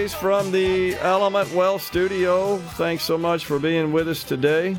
praise from the Element Wealth Studio. Thanks so much for being with us today.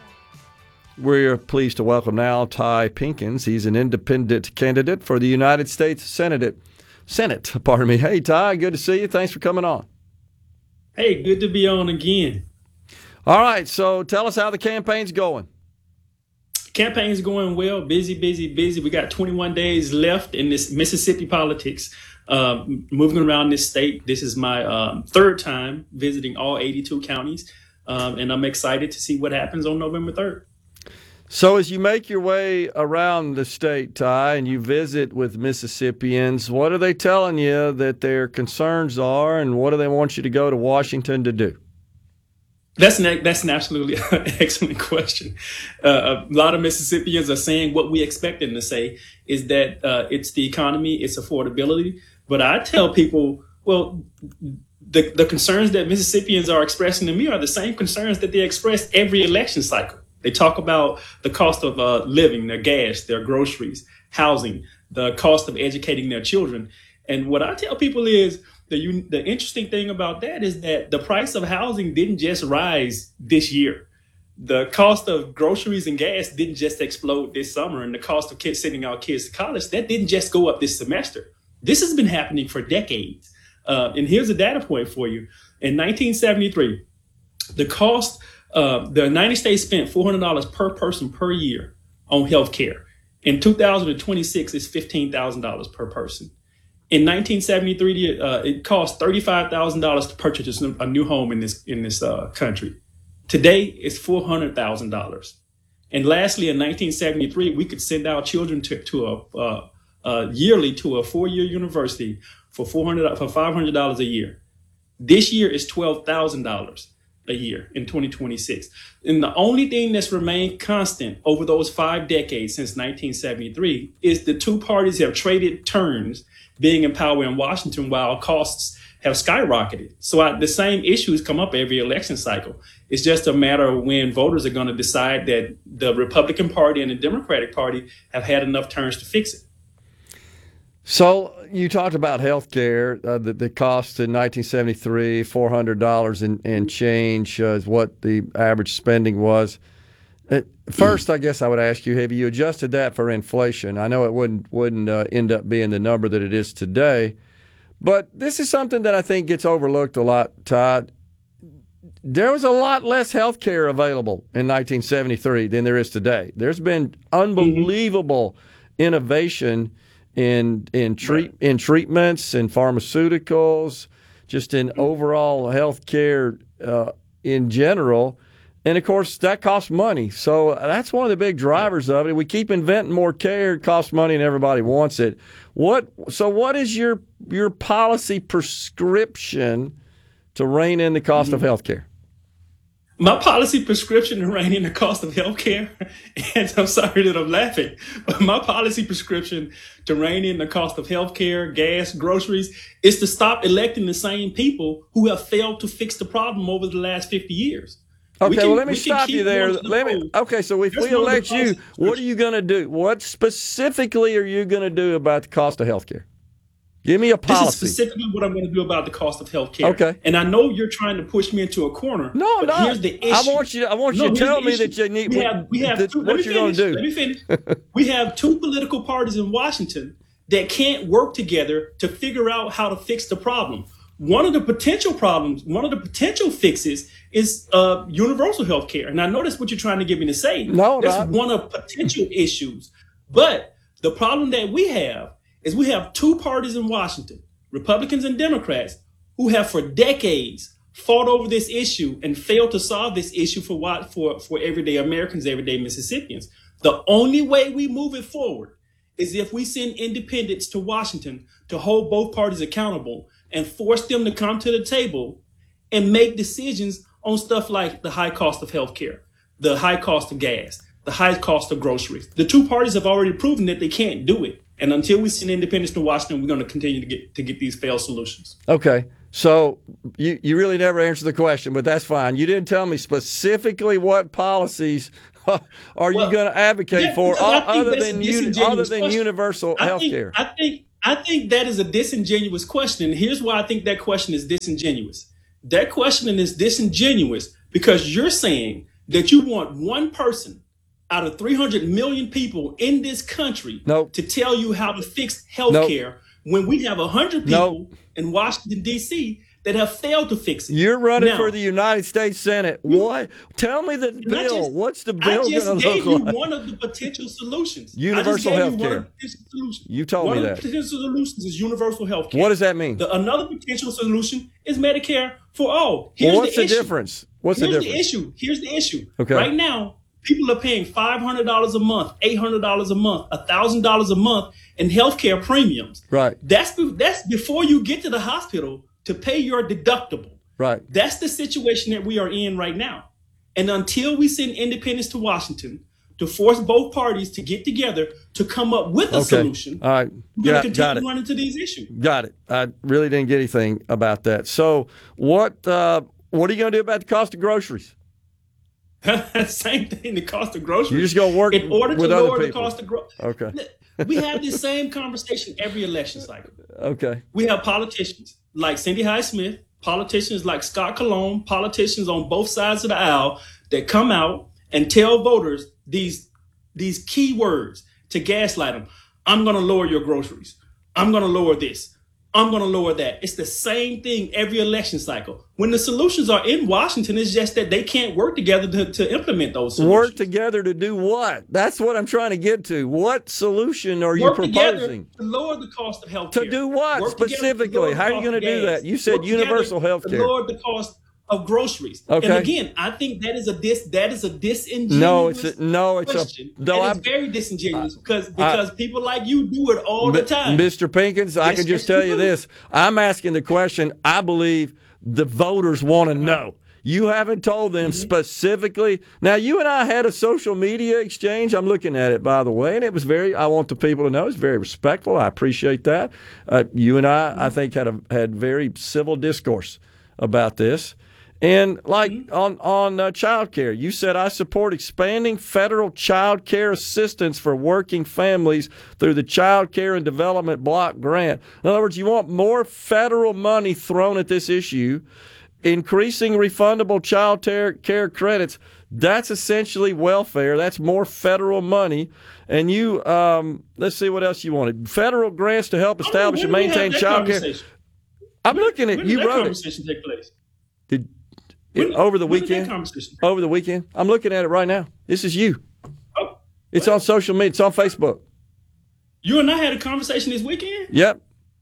We're pleased to welcome now Ty Pinkins. He's an independent candidate for the United States Senate. Hey, Ty, good to see you. Thanks for coming on. Hey, good to be on again. All right, so tell us how the campaign's going. Campaign's going well. Busy. We got 21 days left in this Mississippi politics. Moving around this state. This is my third time visiting all 82 counties, and I'm excited to see what happens on November 3rd. So as you make your way around the state, Ty, and you visit with Mississippians, what are they telling you that their concerns are, and what do they want you to go to Washington to do? That's an absolutely excellent question. A lot of Mississippians are saying what we expect them to say is that it's the economy, it's affordability. But I tell people, well, the concerns that Mississippians are expressing to me are the same concerns that they express every election cycle. They talk about the cost of living, their gas, their groceries, housing, the cost of educating their children. And what I tell people is the interesting thing about that is that the price of housing didn't just rise this year. The cost of groceries and gas didn't just explode this summer, and the cost of sending our kids to college, that didn't just go up this semester. This has been happening for decades. And here's a data point for you. In 1973, the United States spent $400 per person per year on health care. In 2026, it's $15,000 per person. In 1973, it cost $35,000 to purchase a new home in this country. Today, it's $400,000. And lastly, in 1973, we could send our children yearly to a 4-year university for $500 a year. This year is $12,000 a year in 2026. And the only thing that's remained constant over those 5 decades since 1973 is the two parties have traded turns being in power in Washington while costs have skyrocketed. So the same issues come up every election cycle. It's just a matter of when voters are going to decide that the Republican Party and the Democratic Party have had enough turns to fix it. So you talked about health care. The cost in 1973, $400 and change is what the average spending was. First, I guess I would ask you, have you adjusted that for inflation? I know it wouldn't end up being the number that it is today, but this is something that I think gets overlooked a lot, Todd. There was a lot less health care available in 1973 than there is today. There's been unbelievable innovation in treatments, in pharmaceuticals, just in overall health care in general. And, of course, that costs money. So that's one of the big drivers of it. We keep inventing more care. It costs money and everybody wants it. So what is your policy prescription to rein in the cost of health care? My policy prescription to rein in the cost of health care, and I'm sorry that I'm laughing, but my policy prescription to rein in the cost of health care, gas, groceries, is to stop electing the same people who have failed to fix the problem over the last 50 years. Okay, let me stop you there. So if we elect you, what are you going to do? What specifically are you going to do about the cost of healk care? Give me a policy. This is specifically what I'm going to do about the cost of health care. Okay. And I know you're trying to push me into a corner. No, but here's the issue. I want you to tell me that you need what you're going to do. Let me finish. We have two political parties in Washington that can't work together to figure out how to fix the problem. One of the potential fixes is universal health care. And I know that's what you're trying to get me to say. No, that's one of potential issues. But the problem that we have is we have two parties in Washington, Republicans and Democrats, who have for decades fought over this issue and failed to solve this issue for everyday Americans, everyday Mississippians. The only way we move it forward is if we send independents to Washington to hold both parties accountable and force them to come to the table and make decisions on stuff like the high cost of health care, the high cost of gas, the high cost of groceries. The two parties have already proven that they can't do it. And until we send independents to Washington, we're going to continue to get these failed solutions. Okay. So you really never answered the question, but that's fine. You didn't tell me specifically what policies are you going to advocate for other than universal health care. I I think that is a disingenuous question. And here's why I think that question is disingenuous. That question is disingenuous because you're saying that you want one person out of 300 million people in this country Nope. to tell you how to fix health Nope. care when we have 100 people in Washington, D.C. that have failed to fix it. You're running Now, for the United States Senate. What? Tell me the bill. What's the I bill just going to gave look you like? one of the potential solutions. Universal I just gave health you one care. of the potential solutions. You told one me of that. the potential solutions is universal health care. What does that mean? Another potential solution is Medicare for all. Well, Here's what's the issue. difference? What's the Here's difference? the issue. Here's the issue. Okay. Right now, people are paying $500 a month, $800 a month, $1,000 a month in healthcare premiums. Right. That's before you get to the hospital to pay your deductible. Right. That's the situation that we are in right now. And until we send independents to Washington to force both parties to get together to come up with a solution, All right. we're going to Got continue it. to run into these issues. Got it. I really didn't get anything about that. So what are you going to do about the cost of groceries? Same thing, the cost of groceries. You're just going to work in order to with other lower the people. cost of groceries. Okay. We have this same conversation every election cycle. Okay. We have politicians like Cindy Hyde-Smith, politicians like Scott Cologne, politicians on both sides of the aisle that come out and tell voters these key words to gaslight them. I'm going to lower your groceries. I'm going to lower this. I'm going to lower that. It's the same thing every election cycle. When the solutions are in Washington, it's just that they can't work together to implement those solutions. Work together to do what? That's what I'm trying to get to. What solution are you Work together proposing? to lower the cost of health care. To do what Work together to specifically? lower the How are you cost going to of do gas. that? You said Work together universal health to care. lower the cost of groceries. Okay. And again, I think that is a disingenuous No, it's question. It's very disingenuous because people like you do it all the time. Mr. Pinkins, I Yes, can just yes, tell you you do. this. I'm asking the question I believe the voters want to know. You haven't told them specifically. Now, you and I had a social media exchange. I'm looking at it, by the way, and it was I want the people to know, it's very respectful. I appreciate that. You and I think, had very civil discourse about this. And like on child care, you said, I support expanding federal child care assistance for working families through the Child Care and Development Block Grant. In other words, you want more federal money thrown at this issue, increasing refundable child care credits. That's essentially welfare. That's more federal money. And you, let's see what else you wanted. Federal grants to help establish and maintain child care. I'm looking at, you wrote it. Conversation take place? Over the When did that weekend? conversation? Over the weekend? I'm looking at it right now. This is you. Oh, It's on social media. It's on Facebook. you and I had a conversation this weekend. Yep.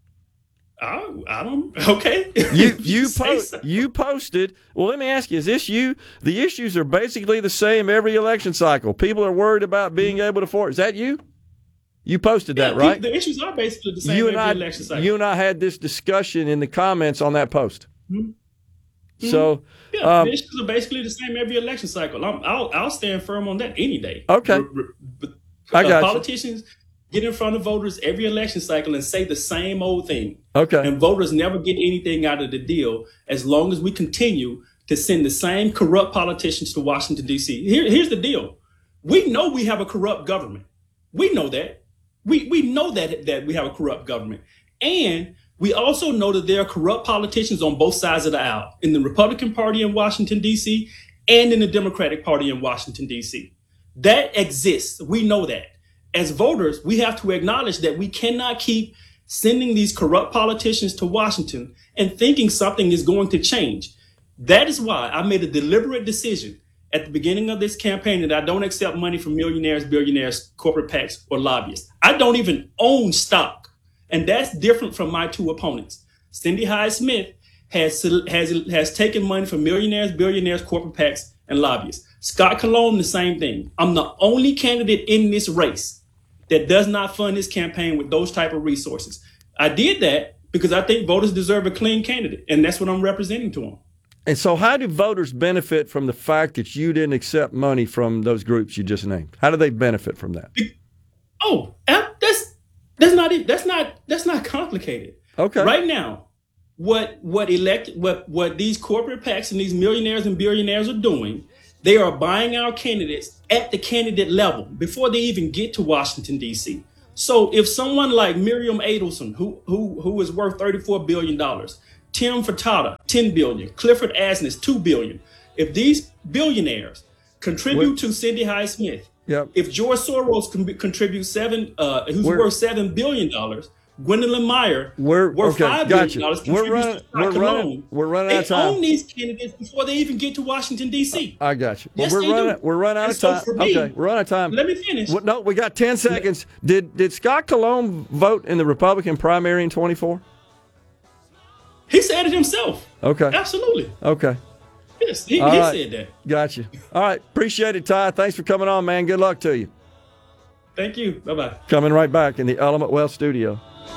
I don't. Okay. You posted. Well, let me ask you: is this you? The issues are basically the same every election cycle. People are worried about being able to afford. Is that you? You posted that, right? The issues are basically the same every election cycle. You and I had this discussion in the comments on that post. Mm-hmm. So, the issues are basically the same every election cycle. I'll stand firm on that any day. Okay. I got you. Politicians get in front of voters every election cycle and say the same old thing. Okay. And voters never get anything out of the deal as long as we continue to send the same corrupt politicians to Washington, D.C. Here's the deal. We know we have a corrupt government. We know that. We know that we have a corrupt government. And we also know that there are corrupt politicians on both sides of the aisle, in the Republican Party in Washington, D.C., and in the Democratic Party in Washington, D.C. That exists. We know that. As voters, we have to acknowledge that we cannot keep sending these corrupt politicians to Washington and thinking something is going to change. That is why I made a deliberate decision at the beginning of this campaign that I don't accept money from millionaires, billionaires, corporate PACs, or lobbyists. I don't even own stock. And that's different from my two opponents. Cindy Hyde-Smith has taken money from millionaires, billionaires, corporate PACs, and lobbyists. Scott Cologne, the same thing. I'm the only candidate in this race that does not fund his campaign with those type of resources. I did that because I think voters deserve a clean candidate, and that's what I'm representing to them. And so how do voters benefit from the fact that you didn't accept money from those groups you just named? How do they benefit from that? That's not complicated. Okay. Right now, what these corporate PACs and these millionaires and billionaires are doing, they are buying our candidates at the candidate level before they even get to Washington, D.C. So if someone like Miriam Adelson, who is worth $34 billion, Tim Furtado, $10 billion, Clifford Asness, $2 billion, if these billionaires contribute to Cindy Hyde-Smith, Yep. if George Soros contributes who's worth $7 billion, Gwendolyn Meyer, worth $5 billion, contributes to we're running out of time. They own these candidates before they even get to Washington, D.C. I got you. Yes, we're running out of time. Okay, we're running out of time. Let me finish. No, we got 10 seconds. Did Scott Cologne vote in the Republican primary in 24? He said it himself. Okay. Absolutely. Okay. Yes, he said that. Got you. All right. Appreciate it, Ty. Thanks for coming on, man. Good luck to you. Thank you. Bye-bye. Coming right back in the Element Wealth studio.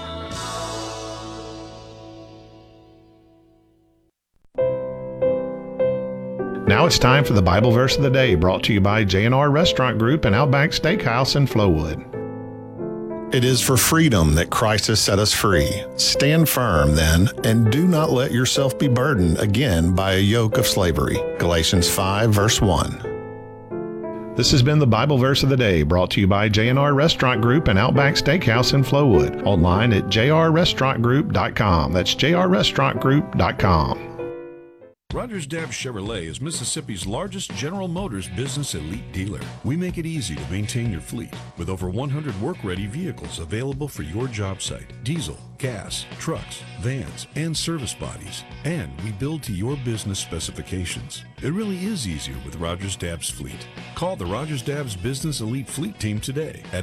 Now it's time for the Bible verse of the day, brought to you by J&R Restaurant Group and Outback Steakhouse in Flowood. It is for freedom that Christ has set us free. Stand firm, then, and do not let yourself be burdened again by a yoke of slavery. Galatians 5, verse 1. This has been the Bible verse of the day, brought to you by J&R Restaurant Group and Outback Steakhouse in Flowood. Online at jrrestaurantgroup.com. That's jrrestaurantgroup.com. Rogers Dabbs Chevrolet is Mississippi's largest General Motors business elite dealer. We make it easy to maintain your fleet with over 100 work-ready vehicles available for your job site. Diesel, gas, trucks, vans, and service bodies. And we build to your business specifications. It really is easier with Rogers Dabbs Fleet. Call the Rogers Dabbs Business Elite Fleet Team today at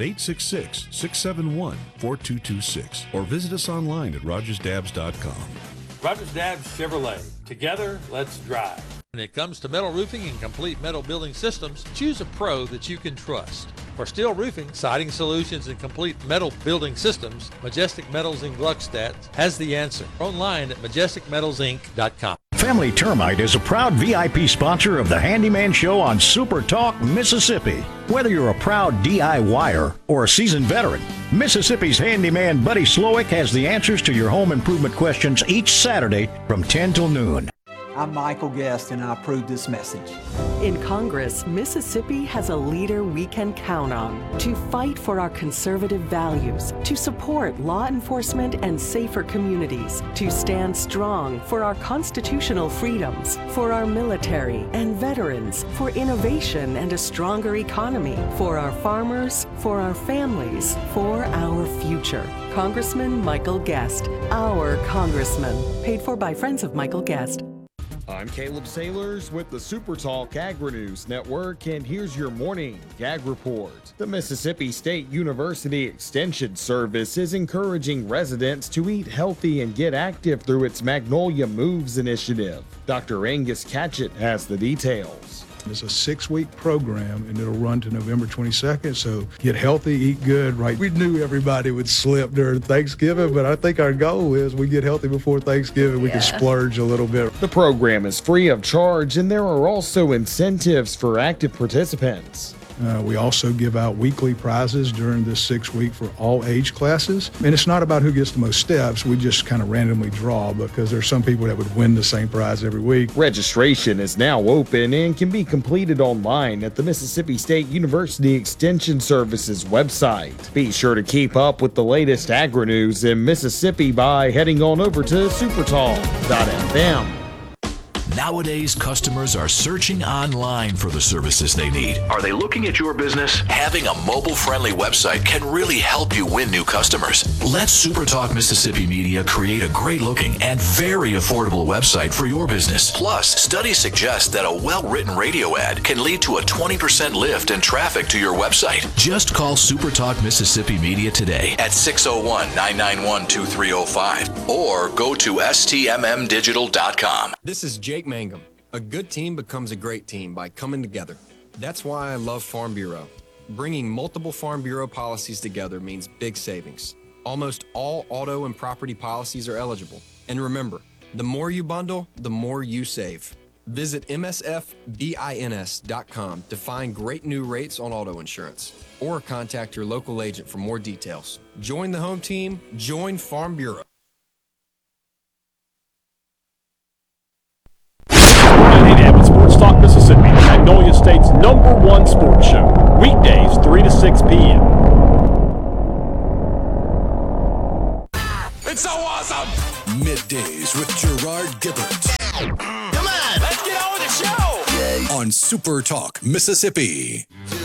866-671-4226 or visit us online at rogersdabbs.com. Rogers Dabbs Chevrolet. Together, let's drive. When it comes to metal roofing and complete metal building systems, choose a pro that you can trust. For steel roofing, siding solutions, and complete metal building systems, Majestic Metals in Gluckstadt has the answer. Online at majesticmetalsinc.com. Family Termite is a proud VIP sponsor of the Handyman Show on Super Talk, Mississippi. Whether you're a proud DIYer or a seasoned veteran, Mississippi's handyman Buddy Slowick has the answers to your home improvement questions each Saturday from 10 till noon. I'm Michael Guest, and I approve this message. In Congress, Mississippi has a leader we can count on to fight for our conservative values, to support law enforcement and safer communities, to stand strong for our constitutional freedoms, for our military and veterans, for innovation and a stronger economy, for our farmers, for our families, for our future. Congressman Michael Guest, our congressman. Paid for by Friends of Michael Guest. I'm Caleb Sailors with the Super Talk Agri-News Network, and here's your morning Ag Report. The Mississippi State University Extension Service is encouraging residents to eat healthy and get active through its Magnolia Moves initiative. Dr. Angus Catchett has the details. It's a 6-week program, and it'll run to November 22nd, so get healthy, eat good, right? We knew everybody would slip during Thanksgiving, but I think our goal is we get healthy before Thanksgiving. We can splurge a little bit. The program is free of charge, and there are also incentives for active participants. We also give out weekly prizes during this 6 week for all age classes. And it's not about who gets the most steps. We just kind of randomly draw because there's some people that would win the same prize every week. Registration is now open and can be completed online at the Mississippi State University Extension Service's website. Be sure to keep up with the latest agri-news in Mississippi by heading on over to supertalk.fm. Nowadays, customers are searching online for the services they need. Are they looking at your business? Having a mobile-friendly website can really help you win new customers. Let SuperTalk Mississippi Media create a great-looking and very affordable website for your business. Plus, studies suggest that a well-written radio ad can lead to a 20% lift in traffic to your website. Just call SuperTalk Mississippi Media today at 601-991-2305 or go to stmmdigital.com. This is Jake Mangum. A good team becomes a great team by coming together. That's why I love Farm Bureau. Bringing multiple Farm Bureau policies together means big savings. Almost all auto and property policies are eligible. And remember, the more you bundle, the more you save. Visit msfbins.com to find great new rates on auto insurance, or contact your local agent for more details. Join the home team, join Farm Bureau. Sports Talk Mississippi, Magnolia State's #1 sports show. Weekdays, 3 to 6 p.m. Weekdays with Gerard Gibbert. Come on, let's get on with the show. On Super Talk, Mississippi.